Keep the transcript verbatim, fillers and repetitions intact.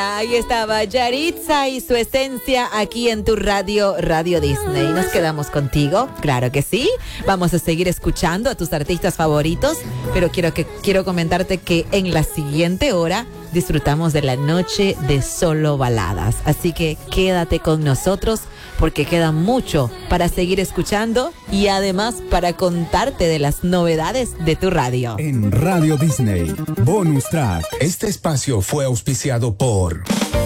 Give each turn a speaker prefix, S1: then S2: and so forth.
S1: Ahí estaba Yaritza y su esencia aquí en tu radio, Radio Disney. ¿Nos quedamos contigo? Claro que sí. Vamos a seguir escuchando a tus artistas favoritos, pero quiero, que, quiero comentarte que en la siguiente hora disfrutamos de la noche de solo baladas. Así que quédate con nosotros porque queda mucho para seguir escuchando y además para contarte de las novedades de tu radio.
S2: En Radio Disney, Bonus Track. Este espacio fue auspiciado por